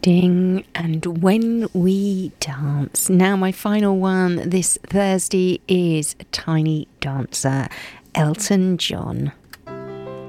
Ding and When We Dance. Now, my final one this Thursday is Tiny Dancer, Elton John.